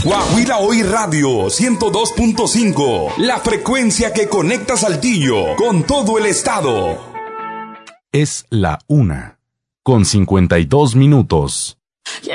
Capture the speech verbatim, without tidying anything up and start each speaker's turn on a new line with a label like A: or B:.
A: Guajira Hoy Radio ciento dos punto cinco, la frecuencia que conecta Saltillo con todo el estado.
B: Es la una, con cincuenta y dos minutos.